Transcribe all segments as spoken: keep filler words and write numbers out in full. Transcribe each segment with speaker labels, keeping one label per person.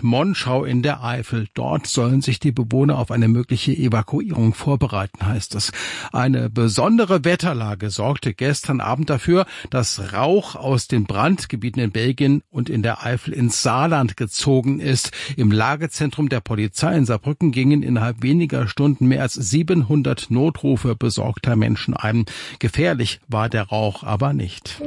Speaker 1: Monschau in der Eifel. Dort sollen sich die Bewohner auf eine mögliche Evakuierung vorbereiten, heißt es. Eine besondere Wetterlage sorgte gestern Abend dafür, dass Rauch aus den Brandgebieten in Belgien und in der Eifel ins Saarland gezogen ist. Im Lagezentrum der Polizei in Saarbrücken gingen innerhalb weniger Stunden mehr als siebenhundert Notrufe besorgter Menschen ein. Gefährlich war der Rauch aber nicht.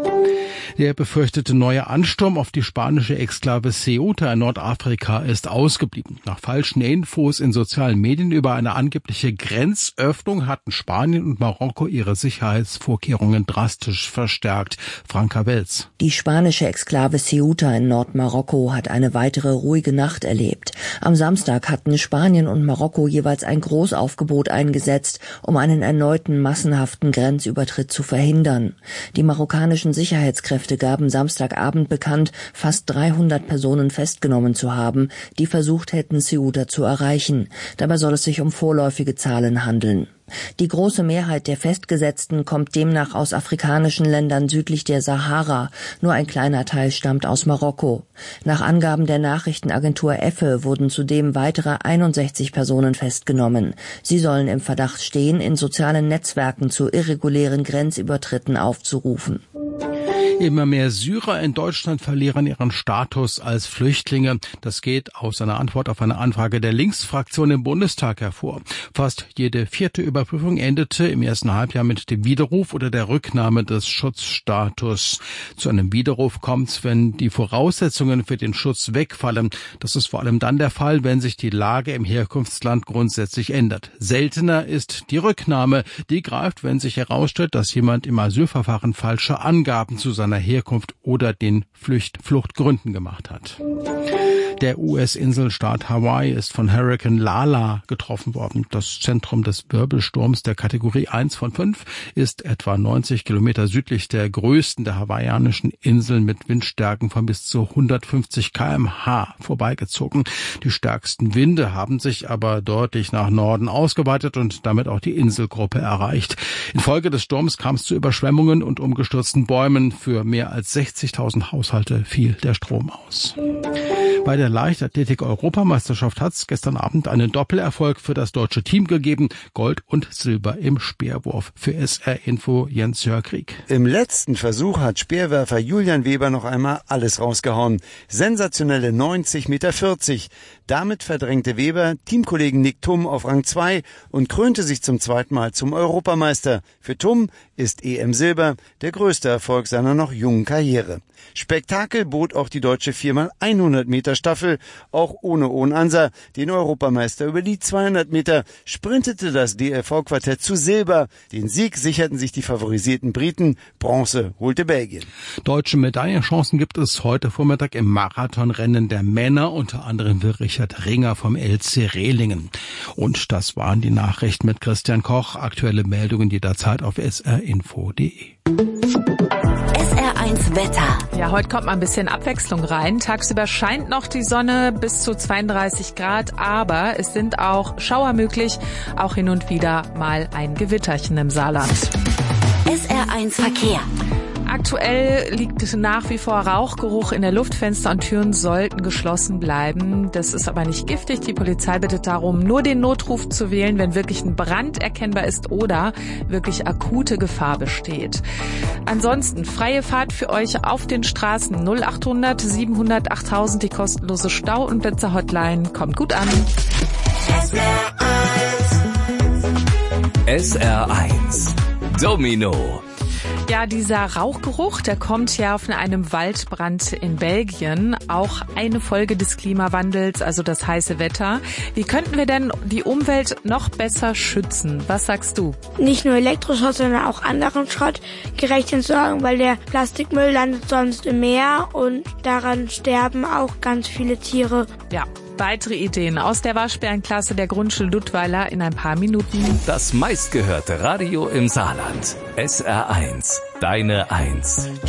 Speaker 1: Der befürchtete neue Ansturm auf die spanische Exklave Ceuta in Nordafrika ist ausgeblieben. Nach falschen Infos in sozialen Medien über eine angebliche Grenzöffnung hatten Spanien und Marokko ihre Sicherheitsvorkehrungen drastisch verstärkt. Franka Welz.
Speaker 2: Die spanische Exklave Ceuta in Nordmarokko hat eine weitere ruhige Nacht erlebt. Am Samstag hatten Spanien und Marokko jeweils ein Großaufgebot eingesetzt, um einen erneuten massenhaften Grenzübertritt zu verhindern. Die marokkanischen Sicherheitskräfte gaben Samstagabend bekannt, fast dreihundert Personen festgenommen zu haben, die versucht hätten, Ceuta zu erreichen. Dabei soll es sich um vorläufige Zahlen handeln. Die große Mehrheit der Festgesetzten kommt demnach aus afrikanischen Ländern südlich der Sahara. Nur ein kleiner Teil stammt aus Marokko. Nach Angaben der Nachrichtenagentur Effe wurden zudem weitere einundsechzig Personen festgenommen. Sie sollen im Verdacht stehen, in sozialen Netzwerken zu irregulären Grenzübertritten aufzurufen.
Speaker 1: Immer mehr Syrer in Deutschland verlieren ihren Status als Flüchtlinge. Das geht aus einer Antwort auf eine Anfrage der Linksfraktion im Bundestag hervor. Fast jede vierte Überprüfung endete im ersten Halbjahr mit dem Widerruf oder der Rücknahme des Schutzstatus. Zu einem Widerruf kommt es, wenn die Voraussetzungen für den Schutz wegfallen. Das ist vor allem dann der Fall, wenn sich die Lage im Herkunftsland grundsätzlich ändert. Seltener ist die Rücknahme. Die greift, wenn sich herausstellt, dass jemand im Asylverfahren falsche Angaben zu seiner Herkunft oder den Flucht, Fluchtgründen gemacht hat. Der U S-Inselstaat Hawaii ist von Hurrikan Lala getroffen worden. Das Zentrum des Wirbelsturms der Kategorie eins von fünf ist etwa neunzig Kilometer südlich der größten der hawaiianischen Inseln mit Windstärken von bis zu hundertfünfzig Kilometer pro Stunde vorbeigezogen. Die stärksten Winde haben sich aber deutlich nach Norden ausgeweitet und damit auch die Inselgruppe erreicht. Infolge des Sturms kam es zu Überschwemmungen und umgestürzten Bäumen. Für mehr als sechzigtausend Haushalte fiel der Strom aus. Bei der Leichtathletik-Europameisterschaft hat es gestern Abend einen Doppelerfolg für das deutsche Team gegeben. Gold und Silber im Speerwurf. Für S R Info Jens-Jörg Krieg.
Speaker 3: Im letzten Versuch hat Speerwerfer Julian Weber noch einmal alles rausgehauen. Sensationelle neunzig Komma vierzig Meter. Damit verdrängte Weber Teamkollegen Nick Thum auf Rang zwei und krönte sich zum zweiten Mal zum Europameister. Für Thum ist E M-Silber der größte Erfolg seiner noch jungen Karriere. Spektakel bot auch die deutsche vier mal hundert Meter Staffel. Auch ohne Ohn Ansa, den Europameister über die zweihundert Meter, sprintete das D L V-Quartett zu Silber. Den Sieg sicherten sich die favorisierten Briten. Bronze holte Belgien.
Speaker 1: Deutsche Medaillenchancen gibt es heute Vormittag im Marathonrennen der Männer. Unter anderem will Richard Ringer vom L C Rehlingen. Und das waren die Nachrichten mit Christian Koch. Aktuelle Meldungen jederzeit auf s r info punkt d e.
Speaker 4: S R eins Wetter.
Speaker 5: Ja, heute kommt mal ein bisschen Abwechslung rein. Tagsüber scheint noch die Sonne bis zu zweiunddreißig Grad, aber es sind auch Schauer möglich, auch hin und wieder mal ein Gewitterchen im Saarland.
Speaker 4: S R eins Verkehr.
Speaker 5: Aktuell liegt nach wie vor Rauchgeruch in der Luft. Fenster und Türen sollten geschlossen bleiben. Das ist aber nicht giftig. Die Polizei bittet darum, nur den Notruf zu wählen, wenn wirklich ein Brand erkennbar ist oder wirklich akute Gefahr besteht. Ansonsten freie Fahrt für euch auf den Straßen. null achthundert siebenhundert achttausend, die kostenlose Stau- und Blitzer-Hotline. Kommt gut an.
Speaker 4: S R eins.
Speaker 6: S R eins. Domino.
Speaker 5: Ja, dieser Rauchgeruch, der kommt ja von einem Waldbrand in Belgien. Auch eine Folge des Klimawandels, also das heiße Wetter. Wie könnten wir denn die Umwelt noch besser schützen? Was sagst du?
Speaker 7: Nicht nur Elektroschrott, sondern auch anderen Schrott gerecht entsorgen, weil der Plastikmüll landet sonst im Meer und daran sterben auch ganz viele Tiere.
Speaker 5: Ja. Weitere Ideen aus der Waschbärenklasse der Grundschule Duttweiler in ein paar Minuten.
Speaker 6: Das meistgehörte Radio im Saarland. S R eins. Deine Eins.